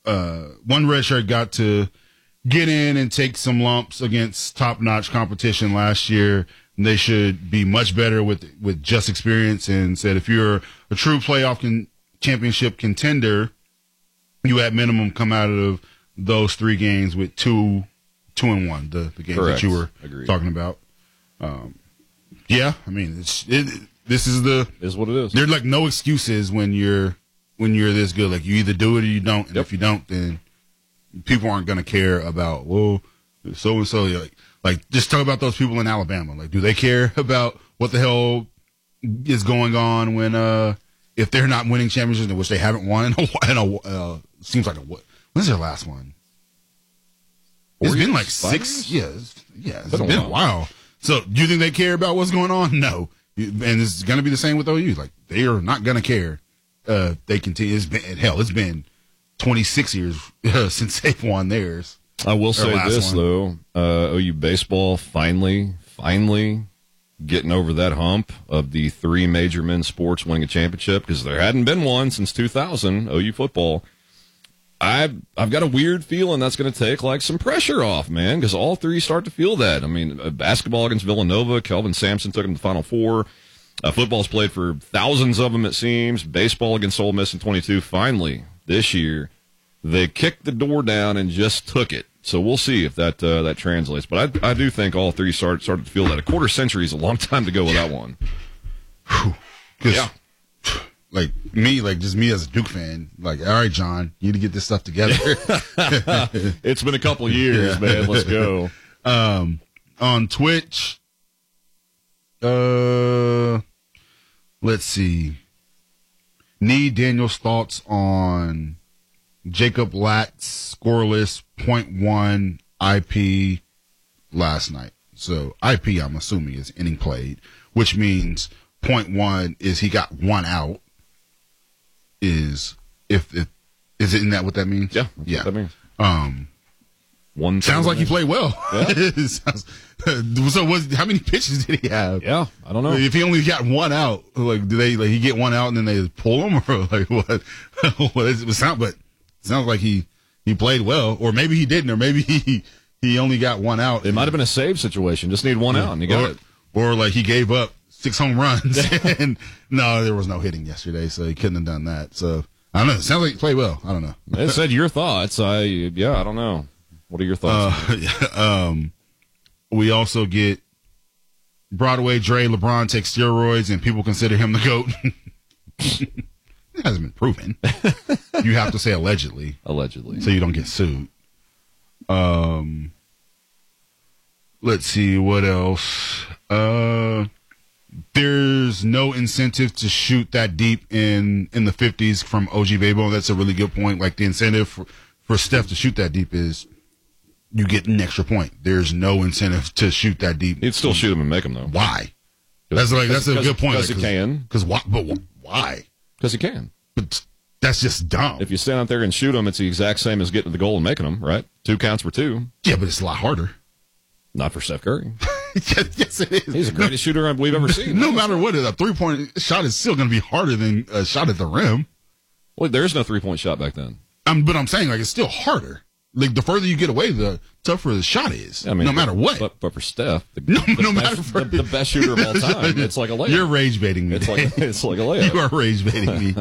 one redshirt got to get in and take some lumps against top-notch competition last year. They should be much better with just experience, and said if you're a true playoff championship contender, you at minimum come out of those 3 games with 2-1, the games Correct. that you were talking about. Yeah, I mean, this is what it is. There's like no excuses when you're this good. Like you either do it or you don't, and if you don't, then people aren't going to care about, well, so and so. Like just talk about those people in Alabama. Like, do they care about what the hell is going on when if they're not winning championships, which they haven't won seems like when's their last one? It's been like 6 years. Yeah, it's been a while. So, do you think they care about what's going on? No. And it's going to be the same with OU. Like, they are not going to care. They continue. It's been 26 years since they've won theirs. I will say this, though. OU baseball finally getting over that hump of the 3 major men's sports winning a championship, because there hadn't been one since 2000, OU football. I've got a weird feeling that's going to take like some pressure off, man, because all 3 start to feel that. I mean, basketball against Villanova, Kelvin Sampson took them to the Final Four. Football's played for thousands of them, it seems. Baseball against Ole Miss in 22. Finally, this year, they kicked the door down and just took it. So we'll see if that translates. But I do think all 3 started to feel that. A quarter century is a long time to go without one. Yeah. Like me as a Duke fan, like, all right, John, you need to get this stuff together. It's been a couple of years, man. Let's go. On Twitch, let's see. Need Daniel's thoughts on Jacob Latt's scoreless .1 IP last night. So IP, I'm assuming, is inning played, which means .1 is he got 1 out. Isn't that what that means? Yeah. What that means. Sounds like he played well. Yeah. So how many pitches did he have? Yeah, I don't know. If he only got 1 out, like, do they he get 1 out and then they pull him, or like what? But it sounds like he played well, or maybe he didn't, or maybe he only got 1 out. It might have been a save situation. Just need 1 out and you got it. Or like he gave up 6 home runs. And no, there was no hitting yesterday, so he couldn't have done that. So I don't know. It sounds like he played well. I don't know. It said your thoughts. I don't know. What are your thoughts? We also get Broadway Dre LeBron takes steroids and people consider him the GOAT. It hasn't been proven. You have to say allegedly. Allegedly. So you don't get sued. Let's see what else. There's no incentive to shoot that deep in the 50s from OG Baybo. That's a really good point. Like, the incentive for Steph to shoot that deep is you get an extra point. There's no incentive to shoot that deep. You'd still shoot him and make him, though. Why? That's a good point. Because he can. Because why? But why? Because he can. But that's just dumb. If you stand out there and shoot him, it's the exact same as getting to the goal and making them, right? 2 counts for 2. Yeah, but it's a lot harder. Not for Steph Curry. Yes, it is. He's the greatest shooter we've ever seen. No matter what, a 3-point shot is still going to be harder than a shot at the rim. Well, there is no 3-point shot back then. But I'm saying, like, it's still harder. Like, the further you get away, the tougher the shot is. I mean, no matter what. But for Steph, the best shooter of all time, it's like a layup. You're rage baiting me. It's like a layup. You are rage baiting me.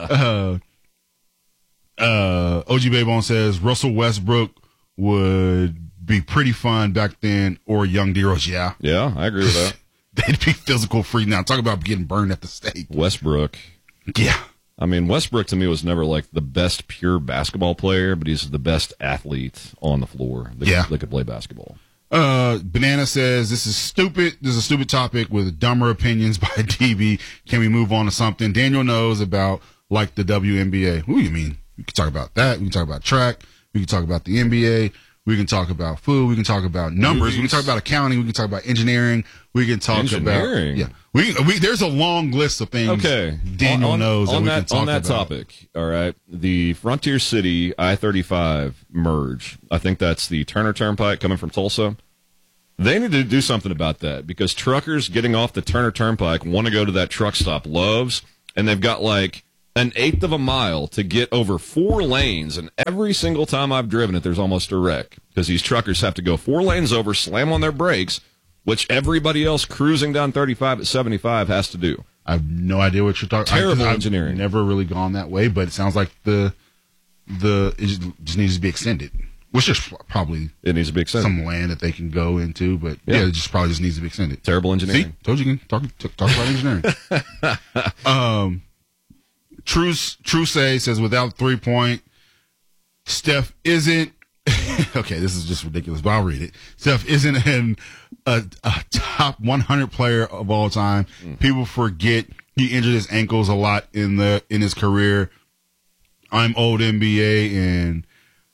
OG Baybone says Russell Westbrook would be pretty fun back then, or young D-Rose. Yeah, I agree with that. They'd be physical free now. Talk about getting burned at the stake. Westbrook. Yeah. I mean, Westbrook to me was never like the best pure basketball player, but he's the best athlete on the floor that could play basketball. Banana says, this is stupid. This is a stupid topic with dumber opinions by DB. Can we move on to something Daniel knows about, like the WNBA? What do you mean? We can talk about that. We can talk about track. We can talk about the NBA. We can talk about food. We can talk about numbers. We can talk about accounting. We can talk about engineering. We can talk about there's a long list of things. Okay, Daniel knows on that on that topic. All right, the Frontier City I-35 merge. I think that's the Turner Turnpike coming from Tulsa. They need to do something about that, because truckers getting off the Turner Turnpike want to go to that truck stop, Love's, and they've got like an eighth of a mile to get over 4 lanes, and every single time I've driven it, there's almost a wreck because these truckers have to go 4 lanes over, slam on their brakes, which everybody else cruising down 35 at 75 has to do. I have no idea what you're talking about. Terrible engineering. I've never really gone that way, but it sounds like it just needs to be extended. Which is probably it needs to be extended. Some land that they can go into, but it just probably just needs to be extended. Terrible engineering. See, told you can talk about engineering. True says without 3-point, Steph isn't. Okay, this is just ridiculous, but I'll read it. Steph isn't a top 100 player of all time. People forget he injured his ankles a lot in his career. I'm old NBA, and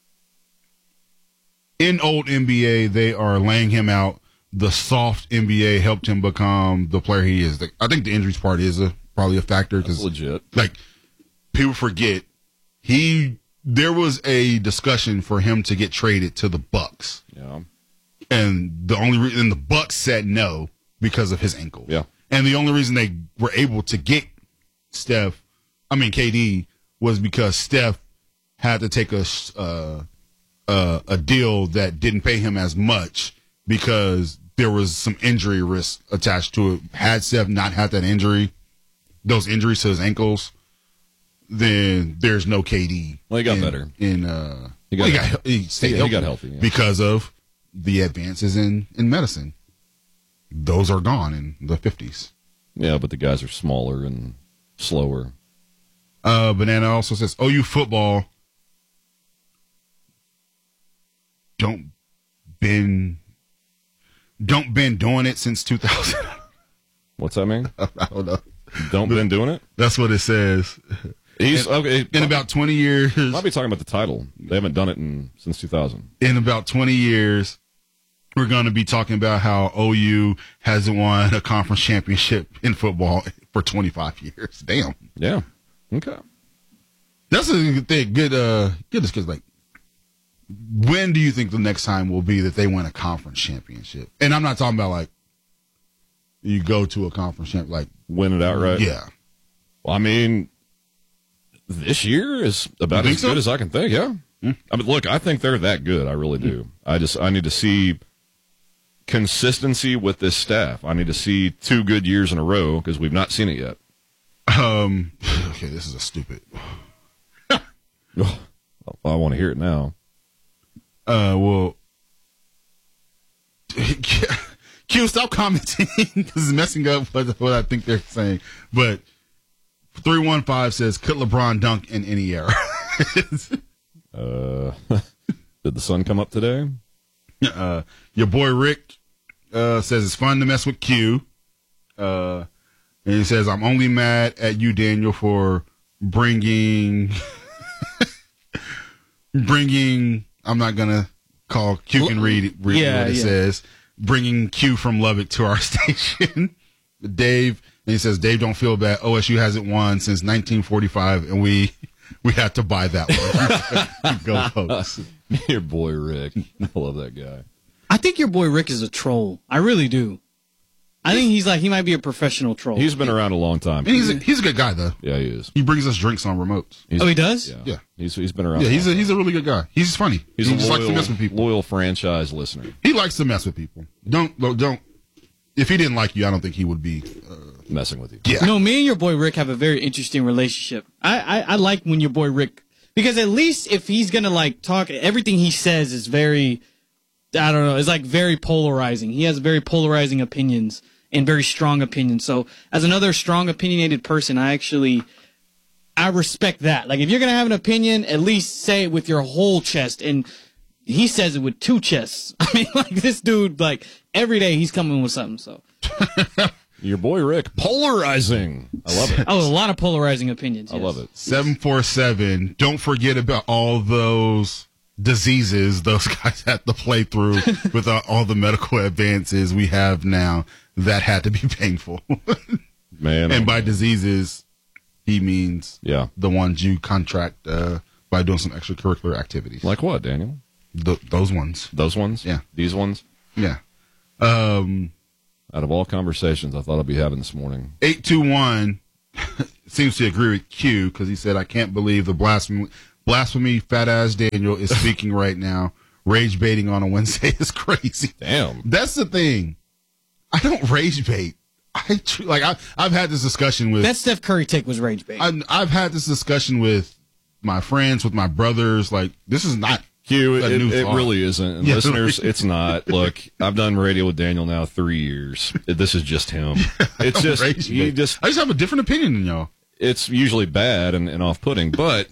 in old NBA, they are laying him out. The soft NBA helped him become the player he is. I think the injuries part is probably a factor because legit. Like people forget there was a discussion for him to get traded to the Bucks. Yeah. And the only reason the Bucks said no because of his ankle. Yeah. And the only reason they were able to get KD was because Steph had to take a deal that didn't pay him as much because there was some injury risk attached to it. Had Steph not had that injury, those injuries to his ankles, then there's no KD. Well, he got better. He stayed healthy. He got healthy because of the advances in medicine. Those are gone in the 50s. Yeah, but the guys are smaller and slower. Banana also says, OU football don't been doing it since 2000. What's that mean? I don't know. Don't been doing it? That's what it says. In about 20 years. I'll be talking about the title. They haven't done it since 2000. In about 20 years, we're going to be talking about how OU hasn't won a conference championship in football for 25 years. Damn. Yeah. Okay. That's a good thing. Good because like, when do you think the next time will be that they win a conference championship? And I'm not talking about like you go to a conference champ, like win it outright. Yeah. Well, I mean, this year is about as good as I can think. Yeah. I mean, look, I think they're that good. I really do. I need to see consistency with this staff. I need to see 2 good years in a row because we've not seen it yet. Okay, this is a stupid. I want to hear it now. Well, Q, stop commenting because it's messing up what I think they're saying. But 315 says, could LeBron dunk in any era? Did the sun come up today? Your boy Rick says it's fun to mess with Q. And he says, I'm only mad at you, Daniel, for bringing, I'm not going to call Q can read what it says, bringing Q from Lubbock to our station. Dave, and he says, Dave, don't feel bad. OSU hasn't won since 1945, and we have to buy that one. Go, folks. Your boy Rick. I love that guy. I think your boy Rick is a troll. I really do. I think he might be a professional troll. He's been around a long time. And he's a good guy though. Yeah, he is. He brings us drinks on remotes. He does? Yeah. He's been around. Yeah, he's a really good guy. He's funny. He just likes to mess with people. Loyal franchise listener. He likes to mess with people. Don't. If he didn't like you, I don't think he would be messing with you. Yeah. No, me and your boy Rick have a very interesting relationship. I like when your boy Rick, because at least if he's gonna like talk, everything he says is very, I don't know, it's like very polarizing. He has very polarizing opinions and very strong opinions. So as another strong opinionated person, I respect that. Like if you're gonna have an opinion, at least say it with your whole chest. And he says it with 2 chests. I mean, like this dude, like every day he's coming with something. So your boy Rick, polarizing. I love it. Oh, a lot of polarizing opinions. I love it. 747. Don't forget about all those diseases those guys had to play through with all the medical advances we have now. That had to be painful. Man. And by diseases, he means the ones you contract by doing some extracurricular activities. Like what, Daniel? Those ones. Those ones? Yeah. These ones? Yeah. Out of all conversations I thought I'd be having this morning. 821 seems to agree with Q because he said, I can't believe the blasphemy fat ass Daniel is speaking right now. Rage baiting on a Wednesday is crazy. Damn. That's the thing. I don't rage bait. I've had this discussion with that Steph Curry take was rage bait. I've had this discussion with my friends, with my brothers. Like, this is not Q. It really isn't. And yeah, listeners, it's not. Look, I've done radio with Daniel now 3 years. This is just him. It's just I just have a different opinion than y'all. It's usually bad and off-putting, but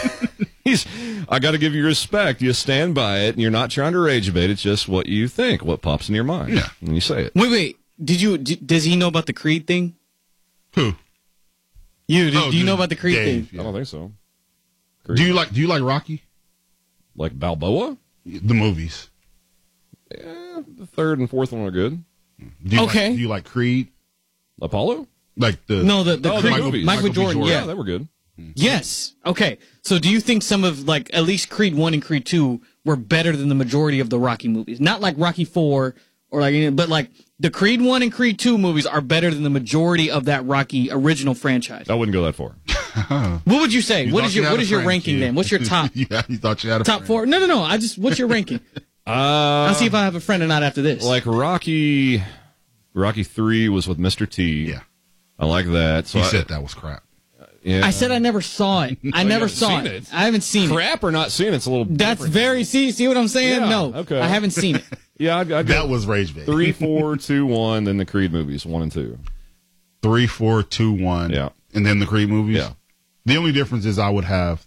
I got to give you respect. You stand by it, and you're not trying to rage bait. It's just what you think, what pops in your mind, yeah, and you say it. Wait. Does he know about the Creed thing? Who? You? Do you know about the Creed Dave, thing? Yeah. I don't think so. Creed. Do you like Rocky? Like Balboa? The movies. Yeah, the third and fourth one are good. Do you like Creed? Apollo? Like the Creed movies. Michael Jordan. Yeah, they were good. Yes. Okay. So do you think some of at least Creed 1 and Creed 2 were better than the majority of the Rocky movies? Not like Rocky 4 but the Creed 1 and Creed 2 movies are better than the majority of that Rocky original franchise. I wouldn't go that far. What would you say? What is your ranking then? What's your top? Yeah, you thought you had a top friend. 4? No. What's your ranking? I'll see if I have a friend or not after this. Like Rocky 3 was with Mr. T. Yeah. I like that. So he said that was crap. Yeah. I said I never saw it. I never saw it. I haven't seen crap or not seen it's a little. That's different. very see what I'm saying? Yeah, no, okay. I haven't seen it. Yeah, I'd go that was rage bait. 3, 4, 2, 1. Then the Creed movies 1 and 2. 3, 4, 2, 1. Yeah, and then the Creed movies. Yeah. The only difference is I would have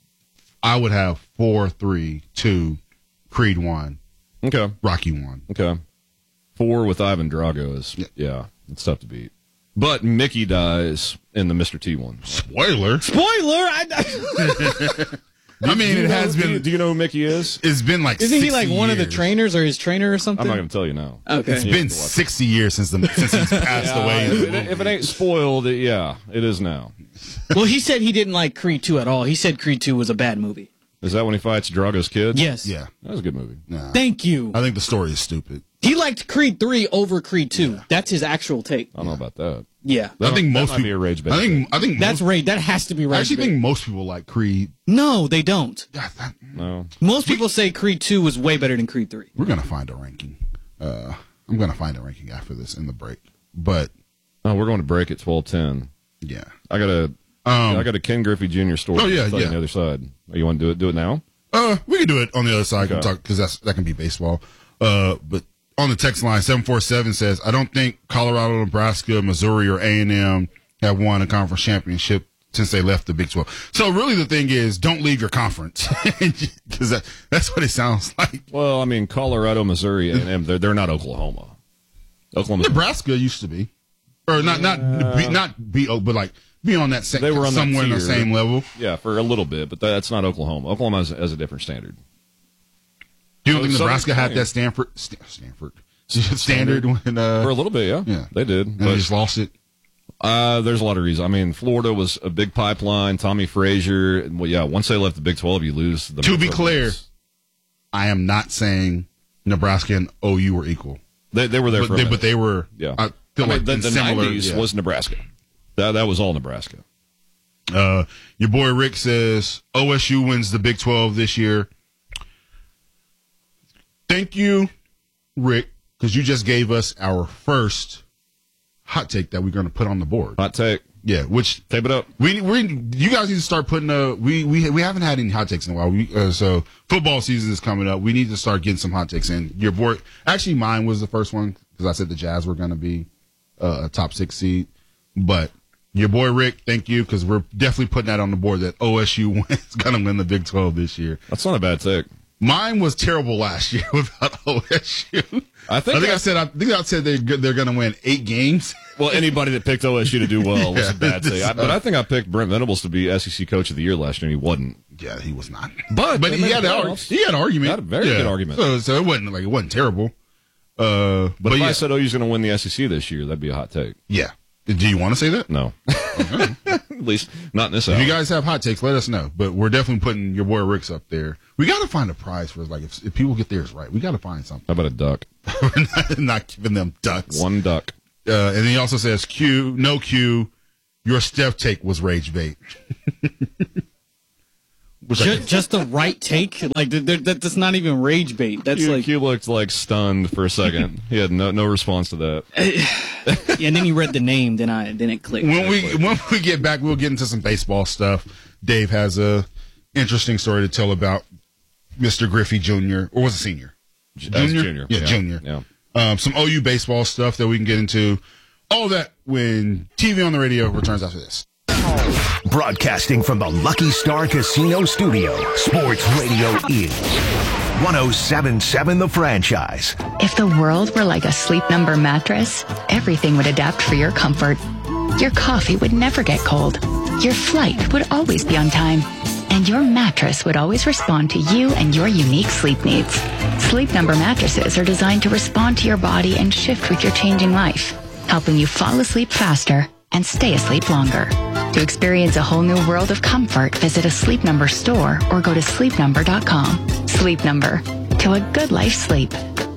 4, 3, 2, Creed 1. Okay. Rocky 1. Okay. 4 with Ivan Drago is it's tough to beat. But Mickey dies in the Mr. T one. Spoiler. I mean, it has been. Do you know who Mickey is? It's been like. Isn't he like one years. of the trainers or his trainer or something? I'm not going to tell you now. Okay. It's been 60 years since he's passed away. If it ain't spoiled, it is now. Well, he said he didn't like Creed 2 at all. He said Creed 2 was a bad movie. Is that when he fights Drago's kid? Yes. Yeah. That was a good movie. Nah. Thank you. I think the story is stupid. He liked Creed 3 over Creed 2. Yeah. That's his actual take. I don't know about that. Yeah. I think most might people. Be a rage bait. I think that's rage. That has to be rage. I actually think most people like Creed. No, they don't. No. Most people say Creed 2 was way better than Creed 3. We're gonna find a ranking. I'm gonna find a ranking after this in the break. But we're going to break at 12:10. Yeah. I got a Ken Griffey Jr. story. Oh yeah, on the other side. You want to do it now? We can do it on the other side. Okay. Because that can be baseball. But on the text line, 747 says, I don't think Colorado, Nebraska, Missouri, or A&M have won a conference championship since they left the Big 12. So really the thing is, don't leave your conference. Because that's what it sounds like. Well, I mean, Colorado, Missouri, A&M, they're not Oklahoma. Nebraska used to be. Or but like be on that they were on somewhere that in the same level. Yeah, for a little bit, but that's not Oklahoma. Oklahoma has a different standard. Do you think Nebraska had that Stanford standard when for a little bit? Yeah, they did. And they just lost it. There's a lot of reasons. I mean, Florida was a big pipeline. Tommy Frazier. Well, yeah. Once they left the Big 12, you lose. To be clear, I am not saying Nebraska and OU were equal. They were there, but they were. Yeah, I feel like the similar, 90s was Nebraska. That was all Nebraska. Your boy Rick says OSU wins the Big 12 this year. Thank you, Rick, because you just gave us our first hot take that we're going to put on the board. Hot take, yeah. Which tape it up. You guys need to start putting. We haven't had any hot takes in a while. So football season is coming up. We need to start getting some hot takes in. Your boy, actually, mine was the first one because I said the Jazz were going to be a top 6 seed, but. Your boy Rick, thank you, because we're definitely putting that on the board that OSU is going to win the Big 12 this year. That's not a bad take. Mine was terrible last year without OSU. I think I said they're going to win 8 games. Well, anybody that picked OSU to do well was a bad take. But I think I picked Brent Venables to be SEC Coach of the Year last year, and he wasn't. Yeah, he was not. But he had an argument. He had a very good argument. So it wasn't terrible. But if I said OU's going to win the SEC this year, that'd be a hot take. Yeah. Do you want to say that? No. At least not in this hour. If you guys have hot takes, let us know. But we're definitely putting your boy Rick's up there. We got to find a prize for if people get theirs right. We got to find something. How about a duck? We're not giving them ducks. One duck. And then he also says no Q. your Steph take was rage bait. Just the right take? Like, that's not even rage bait. That's he looked like stunned for a second. He had no response to that. Yeah, and then he read the name, then it clicked. When we get back, we'll get into some baseball stuff. Dave has a interesting story to tell about Mr. Griffey Jr. or was it senior? Junior. Yeah, junior. Yeah. Some OU baseball stuff that we can get into. All that when TV on the Radio returns after this. Broadcasting from the Lucky Star Casino Studio, Sports Radio is 107.7 The Franchise. If the world were like a Sleep Number mattress, everything would adapt for your comfort. Your coffee would never get cold. Your flight would always be on time. And your mattress would always respond to you and your unique sleep needs. Sleep Number mattresses are designed to respond to your body and shift with your changing life, helping you fall asleep faster and stay asleep longer. To experience a whole new world of comfort, visit a Sleep Number store or go to sleepnumber.com. Sleep Number. To a good life sleep.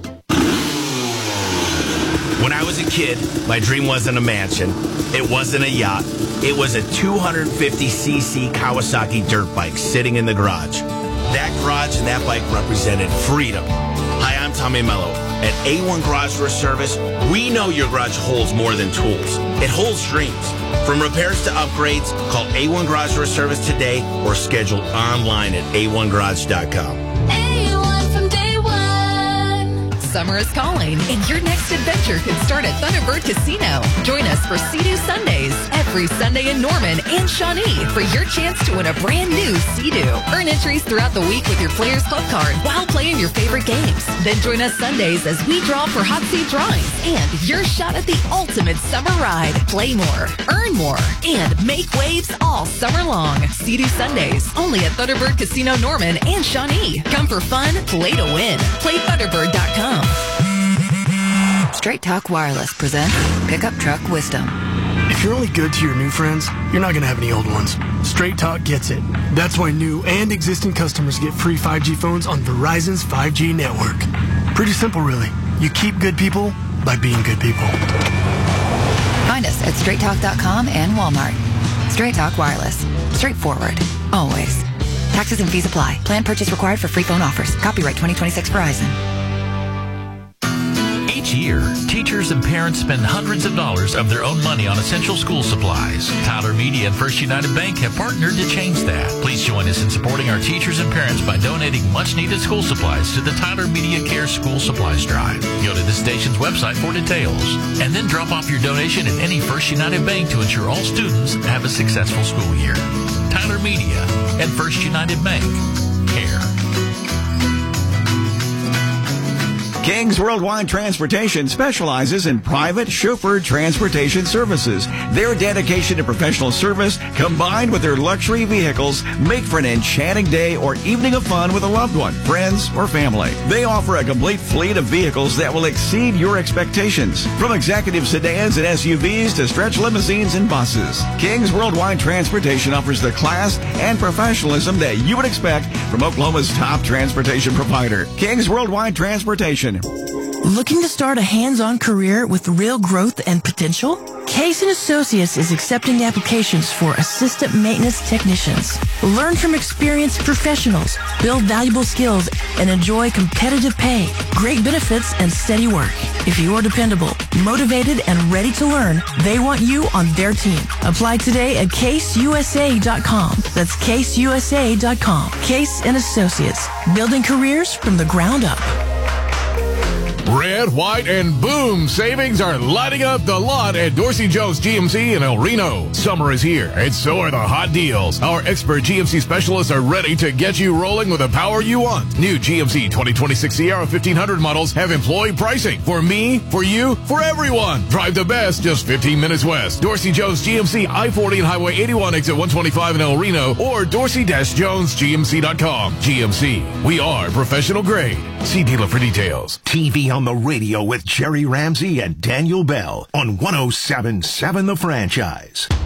When I was a kid, my dream wasn't a mansion. It wasn't a yacht. It was a 250cc Kawasaki dirt bike sitting in the garage. That garage and that bike represented freedom. Hi, I'm Tommy Mello. At A1 Garage Door Service, we know your garage holds more than tools. It holds dreams. From repairs to upgrades, call A1 Garage Door Service today or schedule online at a1garage.com. A1 from day one. Summer is calling, and your next adventure could start at Thunderbird Casino. Join us for Sea-Doo Sundays every Sunday in Norman and Shawnee for your chance to win a brand new Sea-Doo. Earn entries throughout the week with your Players Club card while playing your favorite games. Then join us Sundays as we draw for hot seat drawings and your shot at the ultimate summer ride. Play more, earn more, and make waves all summer long. Sea-Doo Sundays only at Thunderbird Casino Norman and Shawnee. Come for fun, play to win. Play Thunderbird.com. Straight Talk Wireless presents Pickup Truck Wisdom. If you're only good to your new friends, you're not going to have any old ones. Straight Talk gets it. That's why new and existing customers get free 5G phones on Verizon's 5G network. Pretty simple, really. You keep good people by being good people. Find us at straighttalk.com and Walmart. Straight Talk Wireless. Straightforward. Always. Taxes and fees apply. Plan purchase required for free phone offers. Copyright 2026 Verizon. Each year, teachers and parents spend hundreds of dollars of their own money on essential school supplies. Tyler Media and First United Bank have partnered to change that. Please join us in supporting our teachers and parents by donating much-needed school supplies to the Tyler Media Care School Supplies Drive. Go to the station's website for details, and then drop off your donation at any First United Bank to ensure all students have a successful school year. Tyler Media and First United Bank. Care. Kings Worldwide Transportation specializes in private chauffeured transportation services. Their dedication to professional service, combined with their luxury vehicles, make for an enchanting day or evening of fun with a loved one, friends, or family. They offer a complete fleet of vehicles that will exceed your expectations. From executive sedans and SUVs to stretch limousines and buses, Kings Worldwide Transportation offers the class and professionalism that you would expect from Oklahoma's top transportation provider. Kings Worldwide Transportation. Looking to start a hands-on career with real growth and potential? Case & Associates is accepting applications for assistant maintenance technicians. Learn from experienced professionals, build valuable skills, and enjoy competitive pay, great benefits, and steady work. If you are dependable, motivated, and ready to learn, they want you on their team. Apply today at caseusa.com. That's caseusa.com. Case & Associates, building careers from the ground up. Red, white, and boom savings are lighting up the lot at Dorsey Jones GMC in El Reno. Summer is here, and so are the hot deals. Our expert GMC specialists are ready to get you rolling with the power you want. New GMC 2026 Sierra 1500 models have employee pricing. For me, for you, for everyone. Drive the best just 15 minutes west. Dorsey Jones GMC I-40 and Highway 81 exit 125 in El Reno or dorsey-jonesgmc.com. GMC, we are professional grade. See dealer for details. TV on the Radio with Jerry Ramsey and Daniel Bell on 107.7 The Franchise.